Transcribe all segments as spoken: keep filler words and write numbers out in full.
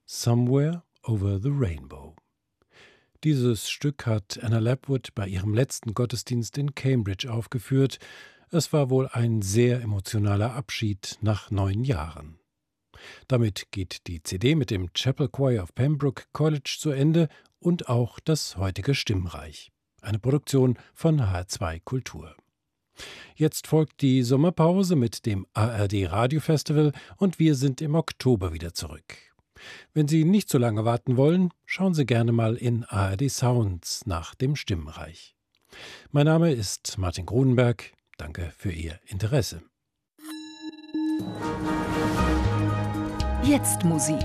Somewhere over the Rainbow. Dieses Stück hat Anna Lapwood bei ihrem letzten Gottesdienst in Cambridge aufgeführt. Es war wohl ein sehr emotionaler Abschied nach neun Jahren. Damit geht die C D mit dem Chapel Choir of Pembroke College zu Ende und auch das heutige Stimmreich. Eine Produktion von H R zwei Kultur. Jetzt folgt die Sommerpause mit dem A R D Radiofestival und wir sind im Oktober wieder zurück. Wenn Sie nicht so lange warten wollen, schauen Sie gerne mal in A R D Sounds nach dem Stimmreich. Mein Name ist Martin Grunenberg. Danke für Ihr Interesse. Jetzt Musik.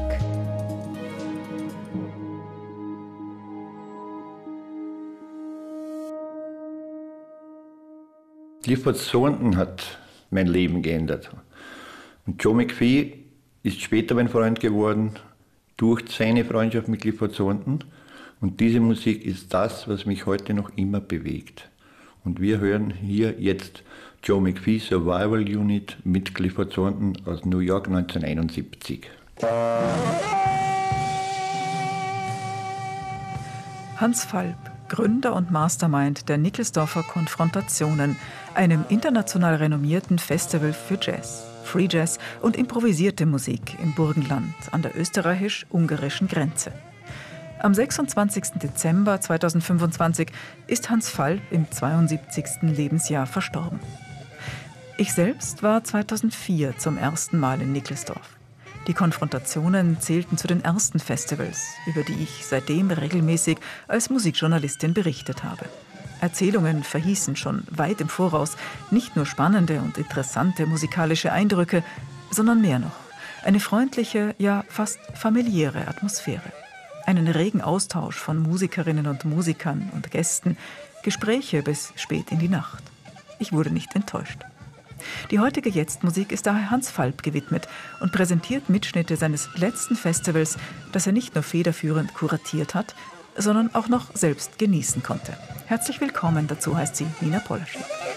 Clifford Thornton hat mein Leben geändert. Und Joe McPhee ist später mein Freund geworden durch seine Freundschaft mit Clifford Thornton. Und diese Musik ist das, was mich heute noch immer bewegt. Und wir hören hier jetzt Joe McPhee Survival Unit mit Clifford Thornton aus New York neunzehnhunderteinundsiebzig. Hans Falb, Gründer und Mastermind der Nickelsdorfer Konfrontationen, einem international renommierten Festival für Jazz, Free Jazz und improvisierte Musik im Burgenland an der österreichisch-ungarischen Grenze. Am sechsundzwanzigsten Dezember zweitausendfünfundzwanzig ist Hans Falb im zweiundsiebzigsten Lebensjahr verstorben. Ich selbst war zweitausendvier zum ersten Mal in Nickelsdorf. Die Konfrontationen zählten zu den ersten Festivals, über die ich seitdem regelmäßig als Musikjournalistin berichtet habe. Erzählungen verhießen schon weit im Voraus nicht nur spannende und interessante musikalische Eindrücke, sondern mehr noch. Eine freundliche, ja fast familiäre Atmosphäre. Einen regen Austausch von Musikerinnen und Musikern und Gästen, Gespräche bis spät in die Nacht. Ich wurde nicht enttäuscht. Die heutige Jetzt-Musik ist daher Hans Falb gewidmet und präsentiert Mitschnitte seines letzten Festivals, das er nicht nur federführend kuratiert hat, sondern auch noch selbst genießen konnte. Herzlich willkommen, dazu heißt sie Nina Polaschek.